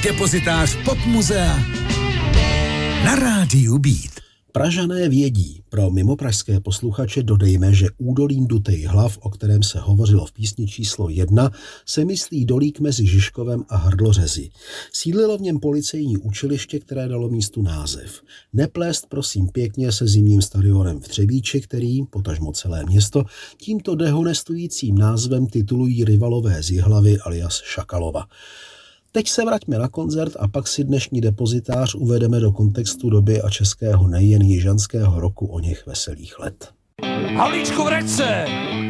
depozitář Popmuzea na rádiu Beat. Pražané vědí. Pro mimopražské posluchače dodejme, že údolím Dutej hlav, o kterém se hovořilo v písni číslo 1, se myslí dolík mezi Žižkovem a Hrdlořezi. Sídlilo v něm policejní učiliště, které dalo místu název. Neplést prosím pěkně se zimním stadionem v Třebíči, který, potažmo celé město, tímto dehonestujícím názvem titulují rivalové z Jihlavy alias Šakalova. Teď se vraťme na koncert a pak si dnešní depozitář uvedeme do kontextu doby a českého nejen jižanského roku o něch veselých let. Havlíčku, vrať se!